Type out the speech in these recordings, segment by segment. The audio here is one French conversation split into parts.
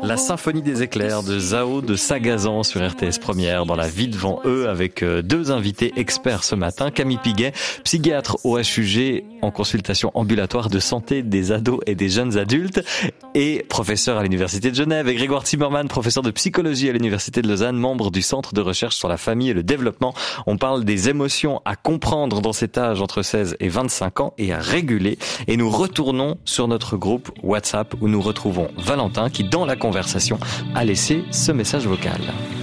La symphonie des éclairs de Zao de Sagazan sur RTS Première dans la vie devant eux avec deux invités experts ce matin. Camille Piguet, psychiatre au HUG en consultation ambulatoire de santé des ados et des jeunes adultes et professeur à l'Université de Genève, et Grégoire Zimmermann, professeur de psychologie à l'Université de Lausanne, membre du Centre de recherche sur la famille et le développement. On parle des émotions à comprendre dans cet âge entre 16 et 25 ans et à réguler. Et nous retournons sur notre groupe WhatsApp où nous retrouvons Valentin qui, dans la conversation, a laissé ce message vocal.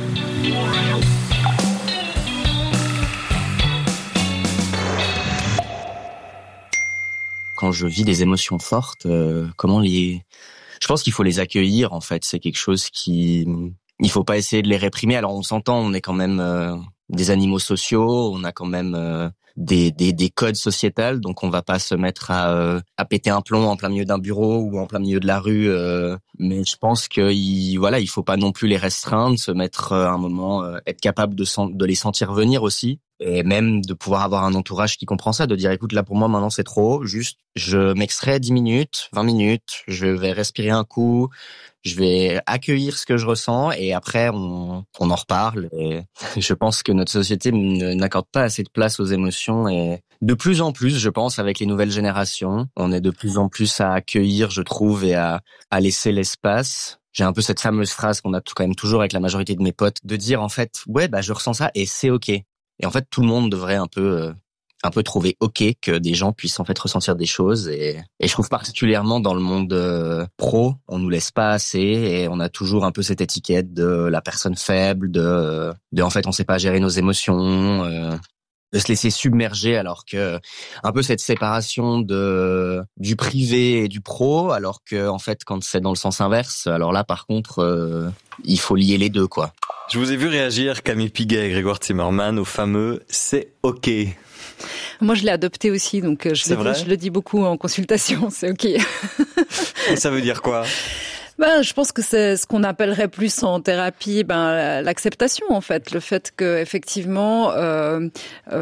Quand je vis des émotions fortes, je pense qu'il faut les accueillir, en fait. C'est quelque chose il faut pas essayer de les réprimer. Alors, on s'entend, on est quand même des animaux sociaux, on a quand même des codes sociétals, donc on va pas se mettre à péter un plomb en plein milieu d'un bureau ou en plein milieu de la rue, mais je pense il faut pas non plus les restreindre, se mettre à un moment, être capable de les sentir venir aussi, et même de pouvoir avoir un entourage qui comprend ça, de dire écoute, là pour moi maintenant c'est trop, juste je m'extrais 10 minutes, 20 minutes, je vais respirer un coup, je vais accueillir ce que je ressens et après on en reparle. Et je pense que notre société n'accorde pas assez de place aux émotions, et de plus en plus, je pense, avec les nouvelles générations, on est de plus en plus à accueillir, je trouve, et à laisser l'espace. J'ai un peu cette fameuse phrase qu'on a quand même toujours avec la majorité de mes potes, de dire en fait ouais je ressens ça et c'est ok. Et en fait tout le monde devrait un peu trouver ok que des gens puissent en fait ressentir des choses, et je trouve particulièrement dans le monde pro, on nous laisse pas assez et on a toujours un peu cette étiquette de la personne faible, de en fait on sait pas gérer nos émotions, de se laisser submerger, alors que un peu cette séparation du privé et du pro, alors que en fait quand c'est dans le sens inverse, alors là par contre il faut lier les deux quoi. Je vous ai vu réagir, Camille Piguet et Grégoire Zimmermann, au fameux « c'est ok ». Moi, je l'ai adopté aussi, donc je le dis beaucoup en consultation, c'est ok. Et ça veut dire quoi ? Je pense que c'est ce qu'on appellerait plus en thérapie, l'acceptation en fait, le fait que effectivement